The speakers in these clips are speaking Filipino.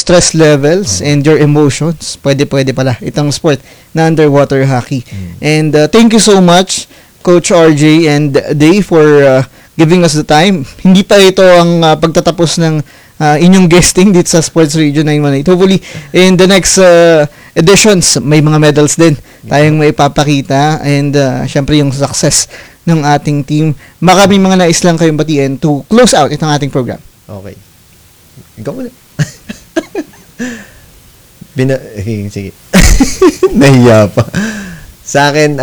stress levels and your emotions. Pwede pala itong sport na underwater hockey. And thank you so much, Coach RJ and Dave, for giving us the time. Hindi pa ito ang pagtatapos ng inyong guesting dito sa Sports Radio 918. Hopefully, in the next editions, may mga medals din tayong maipapakita. And syempre yung success ng ating team. Maraming mga nais lang kayong batiin to close out itong ating program. Okay. Ikaw muna. Sige. Nahiya pa. Sa akin,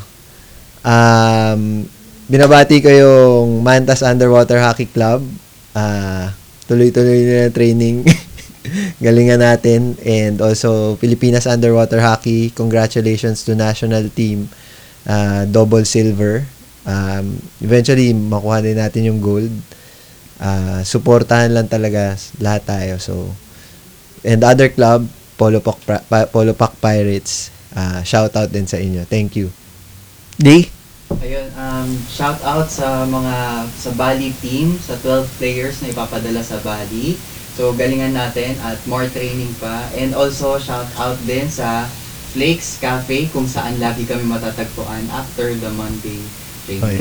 binabati ko yung Mantas Underwater Hockey Club. Tuloy-tuloy na training. Galingan natin. And also, Pilipinas Underwater Hockey. Congratulations to national team. Double silver. Eventually, makuha din natin yung gold. Suportahan lang talaga lahat tayo. So, and other club, Polo Pac Pirates, shout out din sa inyo. Thank you. Day? Ayun, shout out sa Bali team, sa 12 players na ipapadala sa Bali. So, galingan natin at more training pa. And also, shout out din sa Flakes Cafe kung saan lagi kami matatagpuan after the Monday training.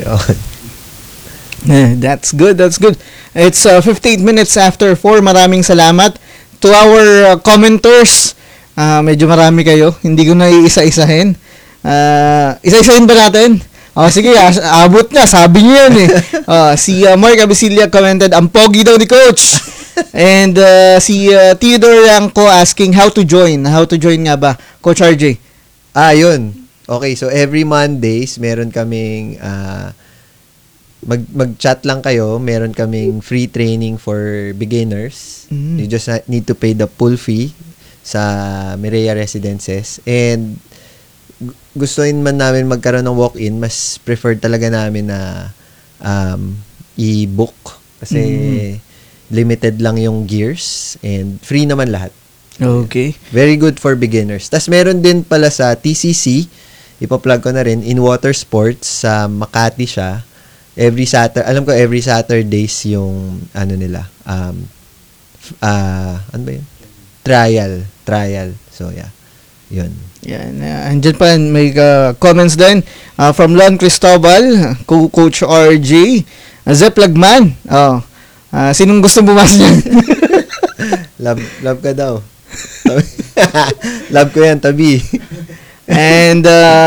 That's good. It's 58 minutes after 4. Maraming salamat to our commenters. Medyo marami kayo. Hindi ko na iisa-isahin. Isa-isahin ba natin? Sige, abot na. Sabi niyo yan eh. Si Mark Abisilia commented, ang pogi daw ni Coach. And si Theodore Ranco asking how to join. How to join nga ba? Coach RJ. Yun. Okay, so every Mondays, meron kaming mag-chat lang kayo. Meron kaming free training for beginners. You just need to pay the full fee sa Mireya Residences. And gustuin man namin magkaroon ng walk-in, mas preferred talaga namin na i-book. Kasi limited lang yung gears and free naman lahat. Okay. Very good for beginners. Tas meron din pala sa TCC, ipa-plug ko na rin, in water sports sa Makati siya. Every Saturdays yung nila. Ano ba yun? Trial. So yeah. Yun. Yan. Andyan pa may comments din from Lon Cristobal, Coach RJ, Zep Lagman. Sinong gusto bumas niyan? love ka daw. Love ko yan, tabi. And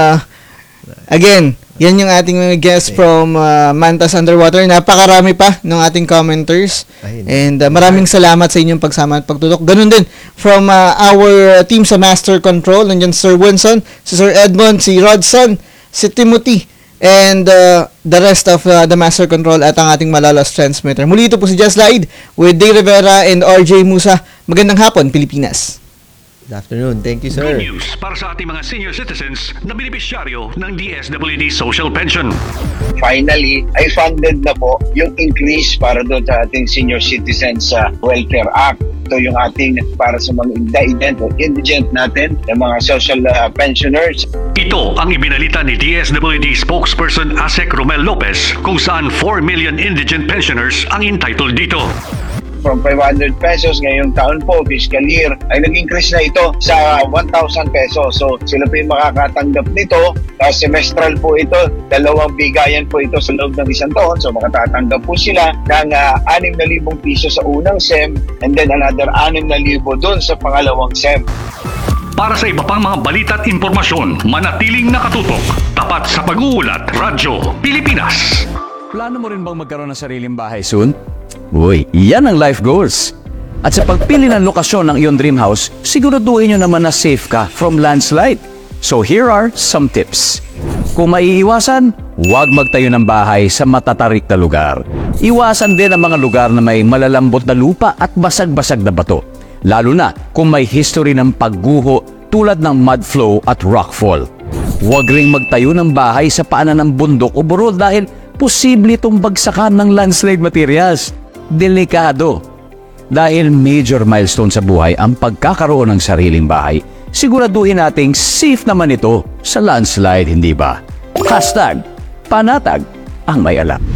again, yan yung ating mga guests from Mantas Underwater. Napakarami pa ng ating commenters. And maraming salamat sa inyong pagsama at pagtutok. Ganun din from our team sa Master Control. Nandiyan Sir Winson, si Sir Edmond, si Rodson, si Timothy, and the rest of the Master Control at ang ating Malalas transmitter. Muli ito po si Just Laid with Day Rivera and RJ Musa. Magandang hapon, Pilipinas. Good afternoon. Thank you, sir. Good news para sa ating mga senior citizens na benepisyaryo ng DSWD Social Pension. Finally, ay funded na po yung increase para doon sa ating Senior Citizens Welfare Act. Ito yung ating para sa mga indigent natin, yung mga social pensioners. Ito ang ibinalita ni DSWD spokesperson Asek Romel Lopez kung saan 4 million indigent pensioners ang entitled dito. From 500 pesos ngayong taon po, fiscal year, ay nag-increase na ito sa 1,000 pesos. So sila po yung makakatanggap nito. Semestral po ito, 2 bigayan po ito sa loob ng isang taon. So makatatanggap po sila ng 6,000 piso sa unang SEM and then another 6,000 doon sa pangalawang SEM. Para sa iba pang mga balita at impormasyon, manatiling nakatutok. Tapat sa pag-uulat, Radyo Pilipinas. Plano mo rin bang magkaroon ng sariling bahay soon? Uy, yan ang life goals. At sa pagpili ng lokasyon ng iyong dream house, siguraduhin nyo naman na safe ka from landslide. So here are some tips. Kung maiiwasan, huwag magtayo ng bahay sa matatarik na lugar. Iwasan din ang mga lugar na may malalambot na lupa at basag-basag na bato. Lalo na kung may history ng pagguho tulad ng mud flow at rockfall. Huwag ring magtayo ng bahay sa paanan ng bundok o burol dahil posible itong bagsakan ng landslide materials. Delikado. Dahil major milestone sa buhay ang pagkakaroon ng sariling bahay, siguraduhin nating safe naman ito sa landslide, hindi ba? #Panatag ang may alam.